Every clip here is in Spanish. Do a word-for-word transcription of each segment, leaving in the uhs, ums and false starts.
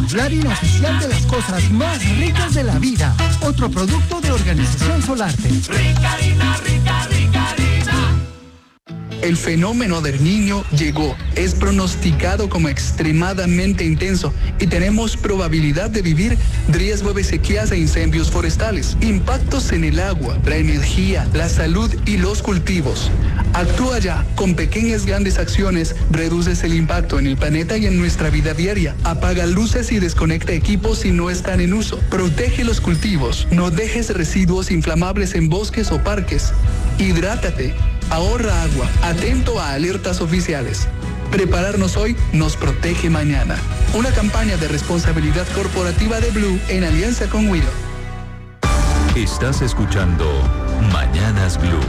Bladin oficial de las cosas más ricas de la vida. Otro producto de Organización Solarte. Rica harina, rica, rica harina. El fenómeno del Niño llegó, es pronosticado como extremadamente intenso y tenemos probabilidad de vivir riesgo de sequías e incendios forestales, impactos en el agua, la energía, la salud y los cultivos. Actúa ya, con pequeñas grandes acciones reduces el impacto en el planeta y en nuestra vida diaria. Apaga luces y desconecta equipos si no están en uso. Protege los cultivos, no dejes residuos inflamables en bosques o parques. Hidrátate. Ahorra agua, atento a alertas oficiales. Prepararnos hoy nos protege mañana. Una campaña de responsabilidad corporativa de Blue en alianza con Willow. Estás escuchando Mañanas Blue.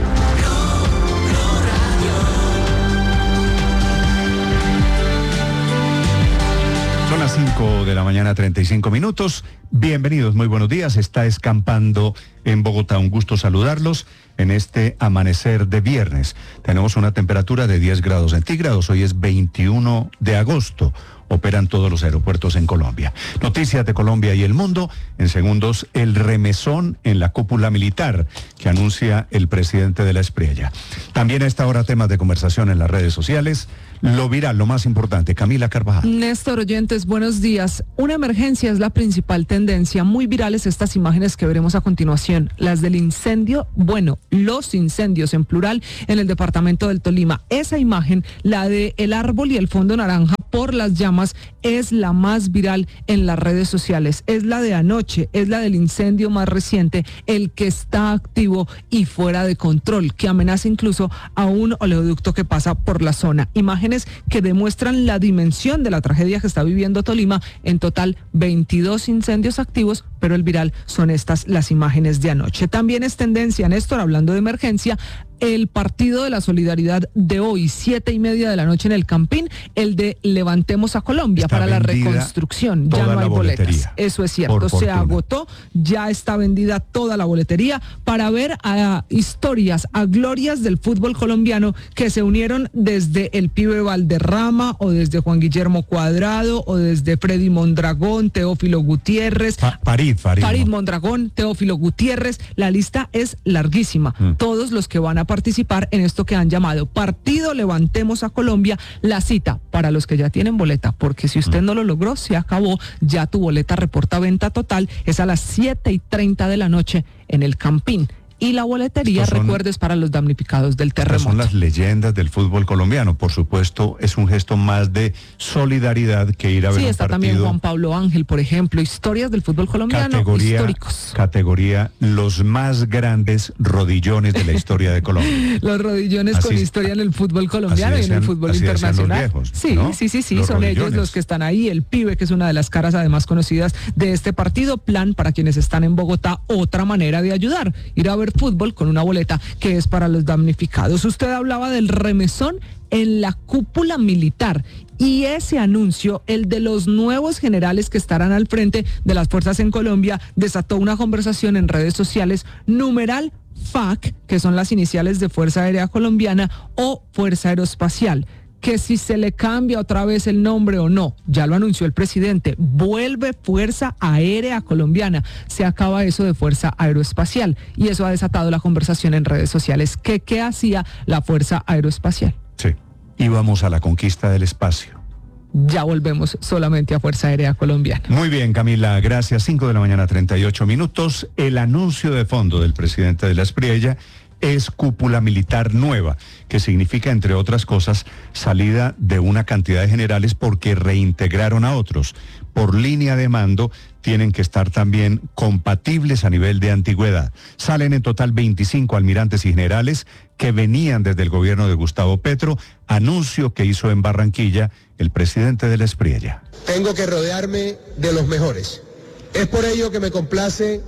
Son las cinco de la mañana, treinta y cinco minutos. Bienvenidos, muy buenos días. Está escampando en Bogotá. Un gusto saludarlos en este amanecer de viernes. Tenemos una temperatura de diez grados centígrados. Hoy es veintiuno de agosto. Operan todos los aeropuertos en Colombia. Noticias de Colombia y el mundo. En segundos, el remesón en la cúpula militar que anuncia el presidente de la Espriella. También a esta hora temas de conversación en las redes sociales. Lo viral, lo más importante. Camila Carvajal. Néstor Oyentes, buenos días. Una emergencia es la principal tendencia. Muy virales estas imágenes que veremos a continuación. Las del incendio, bueno, los incendios en plural en el departamento del Tolima. Esa imagen, la de el árbol y el fondo naranja por las llamas, es la más viral en las redes sociales. Es la de anoche, es la del incendio más reciente, el que está activo y fuera de control, que amenaza incluso a un oleoducto que pasa por la zona. Imágenes que demuestran la dimensión de la tragedia que está viviendo Tolima. En total, veintidós incendios activos, pero el viral son estas las imágenes de anoche. También es tendencia, Néstor, hablando de emergencia, el partido de la solidaridad de hoy, siete y media de la noche en el Campín, el de Levantemos a Colombia para la reconstrucción. Ya no hay boletas. Eso es cierto, se agotó, ya está vendida toda la boletería para ver a historias, a glorias del fútbol colombiano que se unieron desde el Pibe Valderrama o desde Juan Guillermo Cuadrado o desde Freddy Mondragón, Teófilo Gutiérrez. Pa- Farid, Farid. Farid Mondragón, Teófilo Gutiérrez. La lista es larguísima. Mm. Todos los que van a participar en esto que han llamado Partido Levantemos a Colombia. La cita para los que ya tienen boleta, porque si usted no lo logró, se acabó, ya tu boleta reporta venta total, es a las siete y treinta de la noche en el Campín. Y la boletería, son, recuerdes, para los damnificados del terremoto. Son las leyendas del fútbol colombiano. Por supuesto, es un gesto más de solidaridad que ir a ver sí, un partido. Sí, está también Juan Pablo Ángel, por ejemplo. Historias del fútbol colombiano, categoría, históricos. Categoría los más grandes rodillones de la historia de Colombia. Los rodillones así, con historia en el fútbol colombiano y en el fútbol internacional. Los viejos, sí, ¿no? sí, sí, sí, los son rodillones. Ellos los que están ahí. El Pibe, que es una de las caras además conocidas de este partido. Plan para quienes están en Bogotá, otra manera de ayudar. Ir a ver fútbol con una boleta que es para los damnificados. Usted hablaba del remesón en la cúpula militar y ese anuncio, el de los nuevos generales que estarán al frente de las fuerzas en Colombia, desató una conversación en redes sociales. Numeral F A C, que son las iniciales de Fuerza Aérea Colombiana o Fuerza Aeroespacial, que si se le cambia otra vez el nombre o no, ya lo anunció el presidente, vuelve Fuerza Aérea Colombiana, se acaba eso de Fuerza Aeroespacial, y eso ha desatado la conversación en redes sociales. ¿Qué, qué hacía la Fuerza Aeroespacial? Sí, íbamos a la conquista del espacio. Ya volvemos solamente a Fuerza Aérea Colombiana. Muy bien, Camila, gracias. cinco de la mañana, treinta y ocho minutos. El anuncio de fondo del presidente de la Espriella es cúpula militar nueva, que significa, entre otras cosas, salida de una cantidad de generales porque reintegraron a otros. Por línea de mando tienen que estar también compatibles a nivel de antigüedad. Salen en total veinticinco almirantes y generales que venían desde el gobierno de Gustavo Petro, anuncio que hizo en Barranquilla el presidente de la Espriella. Tengo que rodearme de los mejores. Es por ello que me complace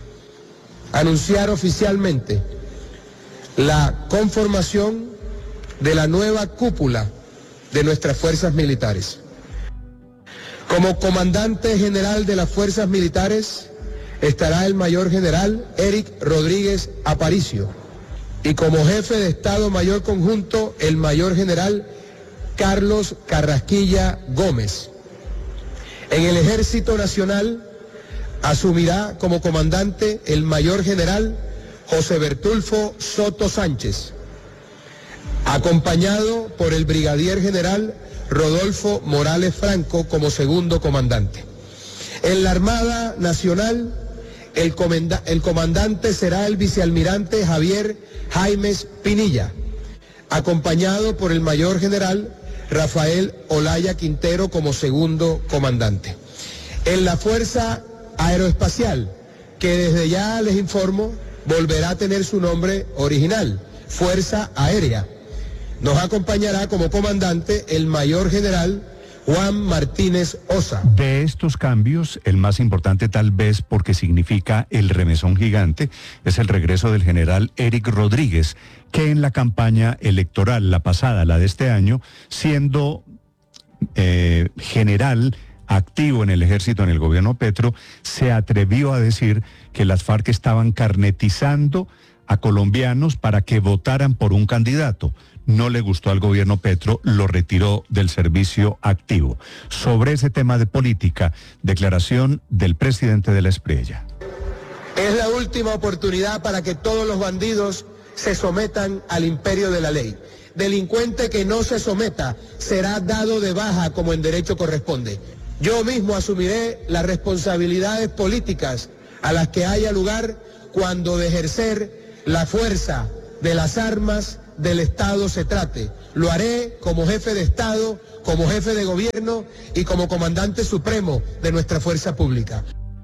anunciar oficialmente la conformación de la nueva cúpula de nuestras fuerzas militares. Como comandante general de las fuerzas militares estará el mayor general Eric Rodríguez Aparicio y como jefe de Estado Mayor Conjunto el mayor general Carlos Carrasquilla Gómez. En el Ejército Nacional asumirá como comandante el mayor general José Bertulfo Soto Sánchez, acompañado por el brigadier general Rodolfo Morales Franco como segundo comandante. En la Armada Nacional, el, comenda- el comandante será el vicealmirante Javier Jaimes Pinilla, acompañado por el mayor general Rafael Olaya Quintero como segundo comandante. En la Fuerza Aeroespacial, que desde ya les informo, volverá a tener su nombre original, Fuerza Aérea. Nos acompañará como comandante el mayor general Juan Martínez Osa. De estos cambios, el más importante tal vez porque significa el remesón gigante, es el regreso del general Eric Rodríguez, que en la campaña electoral, la pasada, la de este año, siendo eh, general activo en el ejército, en el gobierno Petro, se atrevió a decir que las FARC estaban carnetizando a colombianos para que votaran por un candidato. No le gustó al gobierno Petro, lo retiró del servicio activo. Sobre ese tema de política, declaración del presidente de la Espriella. Es la última oportunidad para que todos los bandidos se sometan al imperio de la ley. Delincuente que no se someta será dado de baja como en derecho corresponde. Yo mismo asumiré las responsabilidades políticas a las que haya lugar cuando de ejercer la fuerza de las armas del Estado se trate. Lo haré como jefe de Estado, como jefe de gobierno y como comandante supremo de nuestra fuerza pública.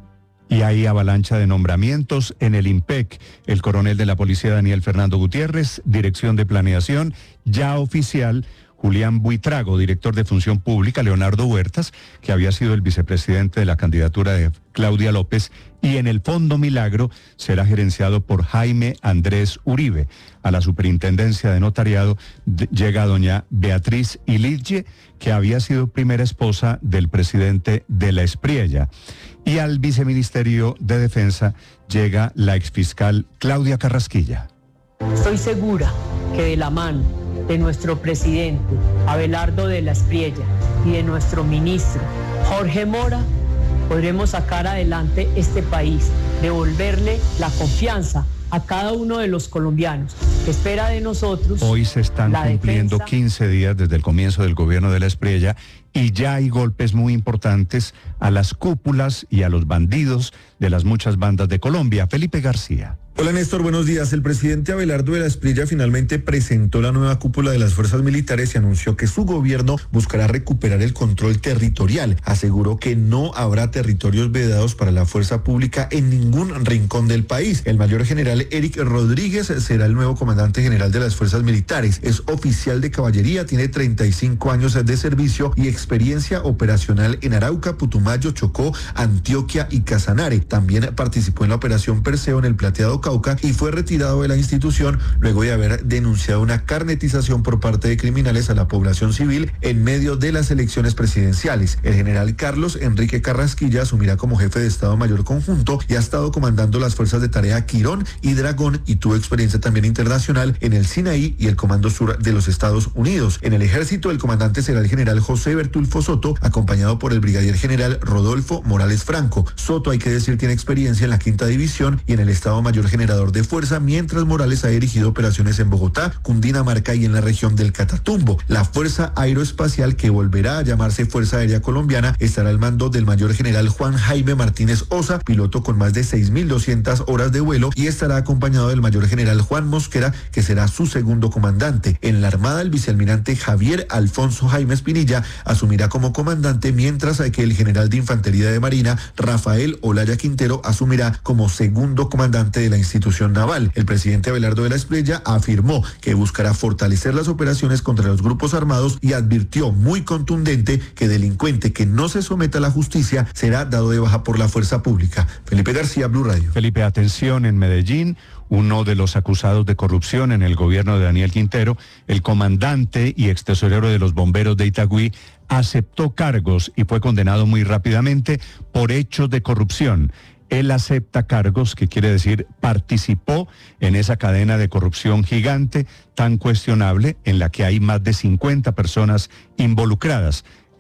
Y hay avalancha de nombramientos en el IMPEC. El coronel de la policía Daniel Fernando Gutiérrez, dirección de planeación, ya oficial. Julián Buitrago, director de Función Pública, Leonardo Huertas, que había sido el vicepresidente de la candidatura de Claudia López, y en el Fondo Milagro será gerenciado por Jaime Andrés Uribe. A la superintendencia de notariado de, llega doña Beatriz Ilitje, que había sido primera esposa del presidente de la Espriella. Y al viceministerio de Defensa llega la exfiscal Claudia Carrasquilla. Estoy segura que de la mano de nuestro presidente Abelardo de la Espriella y de nuestro ministro Jorge Mora podremos sacar adelante este país, devolverle la confianza a cada uno de los colombianos que espera de nosotros. Hoy se están cumpliendo defensa. quince días desde el comienzo del gobierno de la Espriella y ya hay golpes muy importantes a las cúpulas y a los bandidos de las muchas bandas de Colombia. Felipe García. Hola Néstor, buenos días. El presidente Abelardo de la Espriella finalmente presentó la nueva cúpula de las fuerzas militares y anunció que su gobierno buscará recuperar el control territorial. Aseguró que no habrá territorios vedados para la fuerza pública en ningún rincón del país. El mayor general Eric Rodríguez será el nuevo comandante general de las fuerzas militares. Es oficial de caballería, tiene treinta y cinco años de servicio y experiencia operacional en Arauca, Putumayo, Chocó, Antioquia y Casanare. También participó en la operación Perseo en el Plateado Cauca y fue retirado de la institución luego de haber denunciado una carnetización por parte de criminales a la población civil en medio de las elecciones presidenciales. El general Carlos Enrique Carrasquilla asumirá como jefe de Estado Mayor Conjunto y ha estado comandando las fuerzas de tarea Quirón y Dragón y tuvo experiencia también internacional en el Sinaí y el Comando Sur de los Estados Unidos. En el ejército, el comandante será el general José Bertulfo Soto, acompañado por el brigadier general Rodolfo Morales Franco. Soto, hay que decir, tiene experiencia en la quinta división y en el Estado Mayor Generador de Fuerza, mientras Morales ha dirigido operaciones en Bogotá, Cundinamarca y en la región del Catatumbo. La Fuerza Aeroespacial, que volverá a llamarse Fuerza Aérea Colombiana, estará al mando del mayor general Juan Jaime Martínez Osa, piloto con más de seis mil doscientas horas de vuelo, y estará acompañado del mayor general Juan Mosquera, que será su segundo comandante. En la Armada, el vicealmirante Javier Alfonso Jaime Pinilla asumirá como comandante, mientras que el general de Infantería de Marina, Rafael Olaya Quintero, asumirá como segundo comandante de la institución naval. El presidente Abelardo de la Espriella afirmó que buscará fortalecer las operaciones contra los grupos armados y advirtió muy contundente que delincuente que no se someta a la justicia será dado de baja por la fuerza pública. Felipe García, Blue Radio. Felipe, atención, en Medellín, uno de los acusados de corrupción en el gobierno de Daniel Quintero, el comandante y extesorero de los bomberos de Itagüí, aceptó cargos y fue condenado muy rápidamente por hechos de corrupción. Él acepta cargos, que quiere decir participó en esa cadena de corrupción gigante, tan cuestionable, en la que hay más de cincuenta personas involucradas.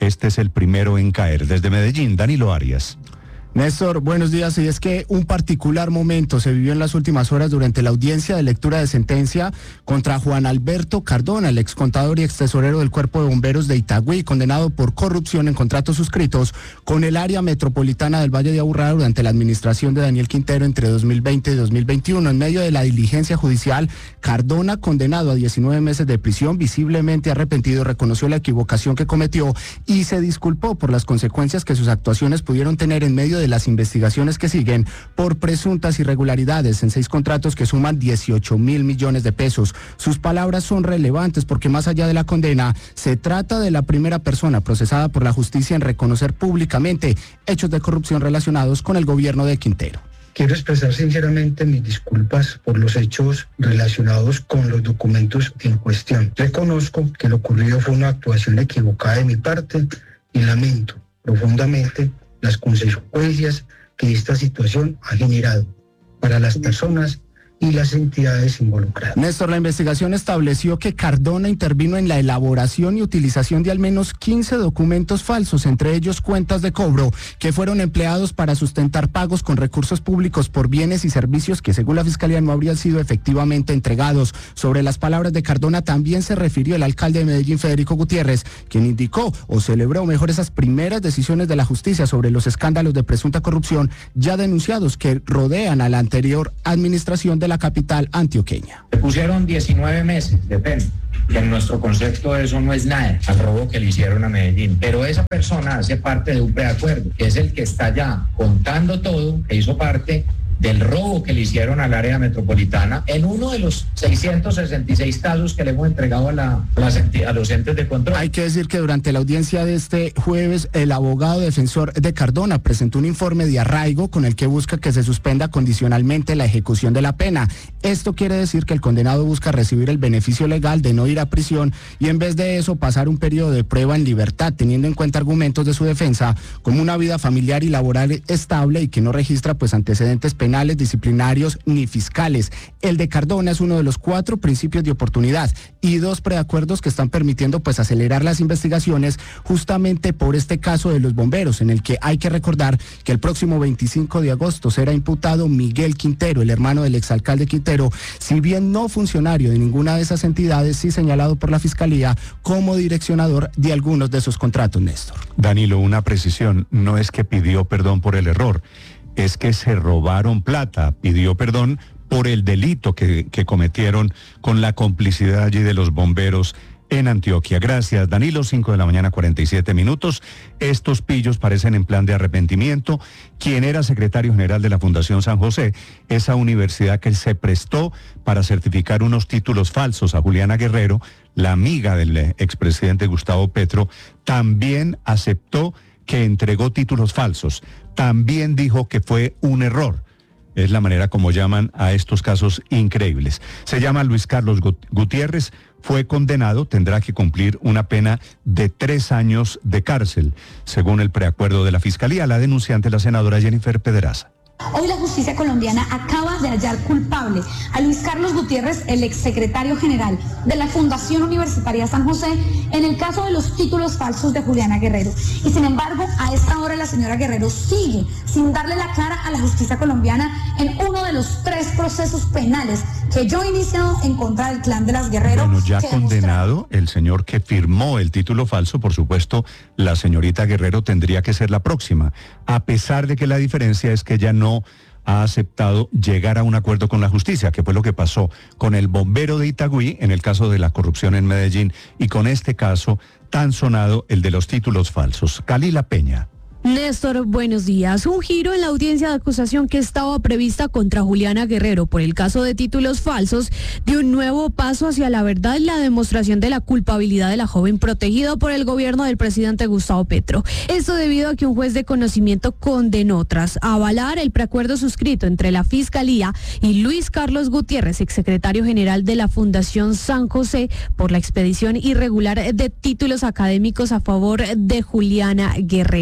este es el primero en caer. Desde Medellín, Danilo Arias. Néstor, buenos días. Y es que un particular momento se vivió en las últimas horas durante la audiencia de lectura de sentencia contra Juan Alberto Cardona, el excontador y extesorero del Cuerpo de Bomberos de Itagüí, condenado por corrupción en contratos suscritos con el área metropolitana del Valle de Aburrá durante la administración de Daniel Quintero entre dos mil veinte y dos mil veintiuno. En medio de la diligencia judicial, Cardona, condenado a diecinueve meses de prisión, visiblemente arrepentido, reconoció la equivocación que cometió y se disculpó por las consecuencias que sus actuaciones pudieron tener en medio de de las investigaciones que siguen por presuntas irregularidades en seis contratos que suman dieciocho mil millones de pesos. Sus palabras son relevantes porque más allá de la condena, se trata de la primera persona procesada por la justicia en reconocer públicamente hechos de corrupción relacionados con el gobierno de Quintero. Quiero expresar sinceramente mis disculpas por los hechos relacionados con los documentos en cuestión. Reconozco que lo ocurrido fue una actuación equivocada de mi parte y lamento profundamente las consecuencias que esta situación ha generado para las personas y las entidades involucradas. Néstor, la investigación estableció que Cardona intervino en la elaboración y utilización de al menos quince documentos falsos, entre ellos cuentas de cobro, que fueron empleados para sustentar pagos con recursos públicos por bienes y servicios que según la Fiscalía no habrían sido efectivamente entregados. Sobre las palabras de Cardona también se refirió el alcalde de Medellín, Federico Gutiérrez, quien indicó o celebró mejor esas primeras decisiones de la justicia sobre los escándalos de presunta corrupción ya denunciados que rodean a la anterior administración de la capital antioqueña. Le pusieron diecinueve meses de pena, que en nuestro concepto eso no es nada al robo que le hicieron a Medellín, pero esa persona hace parte de un preacuerdo, que es el que está ya contando todo, que hizo parte del robo que le hicieron al área metropolitana en uno de los seiscientos sesenta y seis casos que le hemos entregado a, la, a, las, a los entes de control. Hay que decir que durante la audiencia de este jueves, el abogado defensor de Cardona presentó un informe de arraigo con el que busca que se suspenda condicionalmente la ejecución de la pena. Esto quiere decir que el condenado busca recibir el beneficio legal de no ir a prisión y en vez de eso pasar un periodo de prueba en libertad, teniendo en cuenta argumentos de su defensa como una vida familiar y laboral estable y que no registra pues antecedentes penales penales, disciplinarios ni fiscales. El de Cardona es uno de los cuatro principios de oportunidad y dos preacuerdos que están permitiendo pues acelerar las investigaciones justamente por este caso de los bomberos, en el que hay que recordar que el próximo veinticinco de agosto será imputado Miguel Quintero, el hermano del exalcalde Quintero, si bien no funcionario de ninguna de esas entidades, sí señalado por la Fiscalía como direccionador de algunos de esos contratos, Néstor. Danilo, una precisión, no es que pidió perdón por el error, es que se robaron plata, pidió perdón por el delito que, que cometieron con la complicidad allí de los bomberos en Antioquia. Gracias, Danilo, cinco de la mañana, cuarenta y siete minutos. Estos pillos parecen en plan de arrepentimiento. Quien era secretario general de la Fundación San José, esa universidad que se prestó para certificar unos títulos falsos a Juliana Guerrero, la amiga del expresidente Gustavo Petro, también aceptó que entregó títulos falsos. También dijo que fue un error. Es la manera como llaman a estos casos increíbles. Se llama Luis Carlos Gutiérrez, fue condenado, tendrá que cumplir una pena de tres años de cárcel, según el preacuerdo de la Fiscalía. La denunciante, la senadora Jennifer Pedraza. Hoy la justicia colombiana acaba de hallar culpable a Luis Carlos Gutiérrez, el exsecretario general de la Fundación Universitaria San José, en el caso de los títulos falsos de Juliana Guerrero. Y sin embargo, a esta hora la señora Guerrero sigue sin darle la cara a la justicia colombiana en uno de los tres procesos penales que yo he iniciado en contra del clan de las Guerrero. Bueno, ya condenado el señor que firmó el título falso, por supuesto, la señorita Guerrero tendría que ser la próxima, a pesar de que la diferencia es que ella no ha aceptado llegar a un acuerdo con la justicia, que fue lo que pasó con el bombero de Itagüí en el caso de la corrupción en Medellín y con este caso tan sonado, el de los títulos falsos. Kalila Peña. Néstor, buenos días. Un giro en la audiencia de acusación que estaba prevista contra Juliana Guerrero por el caso de títulos falsos dio un nuevo paso hacia la verdad y la demostración de la culpabilidad de la joven protegida por el gobierno del presidente Gustavo Petro. Esto debido a que un juez de conocimiento condenó tras avalar el preacuerdo suscrito entre la Fiscalía y Luis Carlos Gutiérrez, exsecretario general de la Fundación San José, por la expedición irregular de títulos académicos a favor de Juliana Guerrero. Con la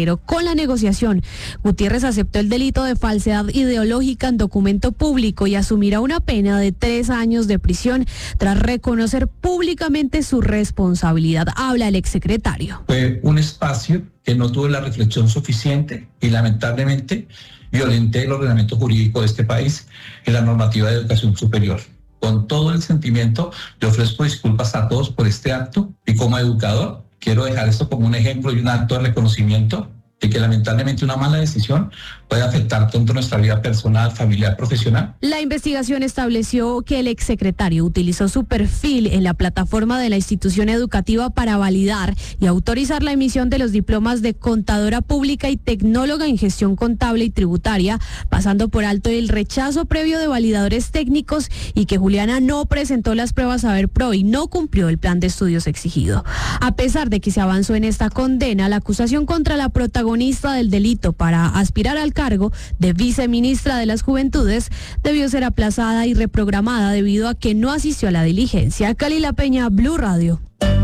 la negociación. Gutiérrez aceptó el delito de falsedad ideológica en documento público y asumirá una pena de tres años de prisión tras reconocer públicamente su responsabilidad. Habla el exsecretario. Fue un espacio que no tuve la reflexión suficiente y lamentablemente violenté el ordenamiento jurídico de este país y la normativa de educación superior. Con todo el sentimiento, le ofrezco disculpas a todos por este acto y como educador quiero dejar esto como un ejemplo y un acto de reconocimiento de que lamentablemente una mala decisión puede afectar tanto nuestra vida personal, familiar, profesional. La investigación estableció que el exsecretario utilizó su perfil en la plataforma de la institución educativa para validar y autorizar la emisión de los diplomas de contadora pública y tecnóloga en gestión contable y tributaria, pasando por alto el rechazo previo de validadores técnicos y que Juliana no presentó las pruebas Saber Pro y no cumplió el plan de estudios exigido. A pesar de que se avanzó en esta condena, la acusación contra la protagonista del delito para aspirar al cargo de viceministra de las Juventudes debió ser aplazada y reprogramada debido a que no asistió a la diligencia. Kalila Peña, Blue Radio.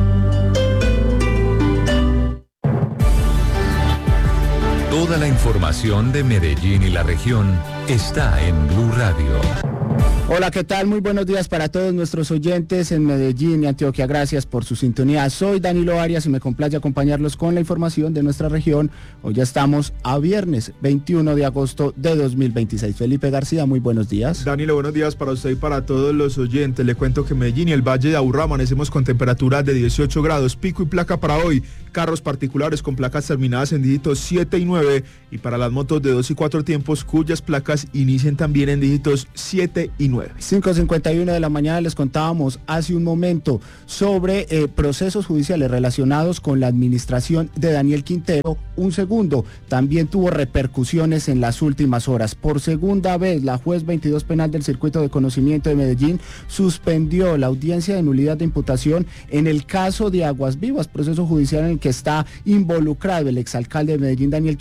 Toda la información de Medellín y la región está en Blue Radio. Hola, ¿qué tal? Muy buenos días para todos nuestros oyentes en Medellín y Antioquia. Gracias por su sintonía. Soy Danilo Arias y me complace acompañarlos con la información de nuestra región. Hoy ya estamos a viernes veintiuno de agosto de dos mil veintiséis. Felipe García, muy buenos días. Danilo, buenos días para usted y para todos los oyentes. Le cuento que en Medellín y el Valle de Aburrá amanecemos con temperaturas de dieciocho grados. Pico y placa para hoy. Carros particulares con placas terminadas en dígitos siete y nueve y para las motos de dos y cuatro tiempos cuyas placas inician también en dígitos siete y nueve. cinco cincuenta y uno de la mañana les contábamos hace un momento sobre eh, procesos judiciales relacionados con la administración de Daniel Quintero. Un segundo, también tuvo repercusiones en las últimas horas. Por segunda vez, la juez veintidós penal del Circuito de Conocimiento de Medellín suspendió la audiencia de nulidad de imputación en el caso de Aguas Vivas, proceso judicial en el que está involucrado el exalcalde de Medellín, Daniel Quintero.